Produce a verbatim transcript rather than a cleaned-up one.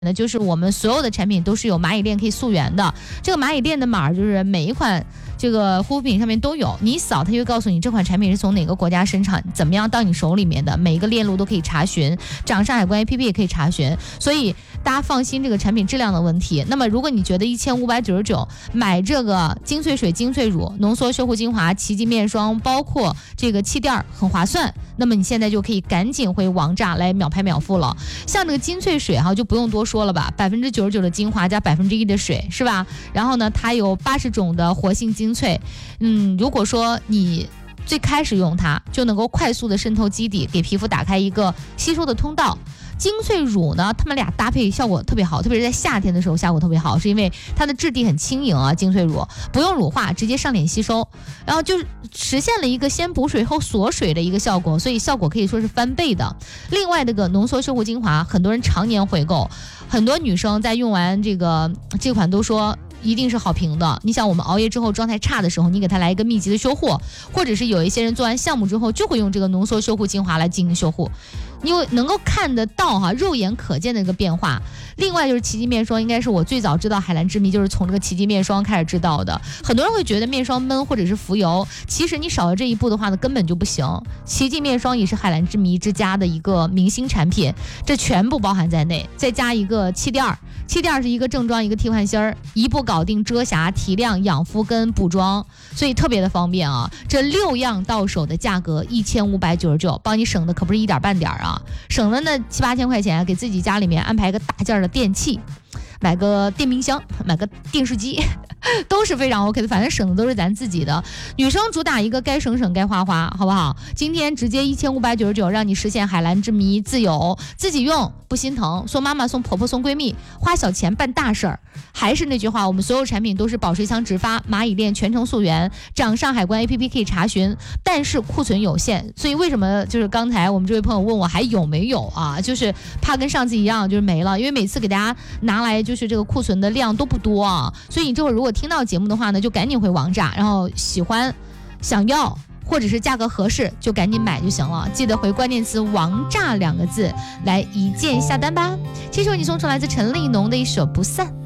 呢，就是我们所有的产品都是有蚂蚁链可以溯源的。这个蚂蚁链的码就是每一款这个护肤品上面都有，你一扫它就告诉你这款产品是从哪个国家生产，怎么样到你手里面的，每一个链路都可以查询，掌上海关 A P P 也可以查询，所以大家放心这个产品质量的问题。那么如果你觉得一千五百九十九买这个精粹水、精粹乳、浓缩修护精华、奇迹面霜，包括这个气垫很划算，那么你现在就可以赶紧回王炸来秒拍秒付了。像这个精粹水哈就不用多说了吧，百分之九十九的精华加百分之一的水是吧？然后呢，它有八十种的活性精粹，嗯，如果说你最开始用它，就能够快速的渗透基底，给皮肤打开一个吸收的通道。精粹乳呢，它们俩搭配效果特别好，特别是在夏天的时候效果特别好，是因为它的质地很轻盈啊，精粹乳不用乳化，直接上脸吸收，然后就实现了一个先补水后锁水的一个效果，所以效果可以说是翻倍的。另外这个浓缩修护精华，很多人常年回购，很多女生在用完这个这款都说一定是好评的。你想我们熬夜之后状态差的时候，你给它来一个密集的修护，或者是有一些人做完项目之后就会用这个浓缩修护精华来进行修护，你能够看得到哈，肉眼可见的一个变化。另外就是奇迹面霜，应该是我最早知道海蓝之谜就是从这个奇迹面霜开始知道的。很多人会觉得面霜闷或者是浮油，其实你少了这一步的话呢根本就不行。奇迹面霜也是海蓝之谜之家的一个明星产品，这全部包含在内，再加一个气垫，气垫是一个正装一个替换芯儿，一步搞定遮瑕、提亮、养肤跟补妆，所以特别的方便啊。这六样到手的价格一千五百九十九，帮你省的可不是一点半点啊，省了那七八千块钱，给自己家里面安排一个大件的电器，买个电冰箱，买个电视机都是非常 OK 的，反正省的都是咱自己的。女生主打一个该省省该花花，好不好？今天直接一千五百九十九，让你实现海蓝之谜自由，自己用不心疼，送妈妈送婆婆送闺蜜，花小钱办大事儿。还是那句话，我们所有产品都是保水箱直发，蚂蚁链全程溯源，掌上海关 A P P 可以查询，但是库存有限，所以为什么就是刚才我们这位朋友问我还有没有啊，就是怕跟上次一样就是没了，因为每次给大家拿来就是这个库存的量都不多啊，所以你这会儿如果听到节目的话呢，就赶紧回王炸，然后喜欢想要或者是价格合适就赶紧买就行了，记得回关键词王炸两个字来一键下单吧。这首你送出来自陈立农的一首不散。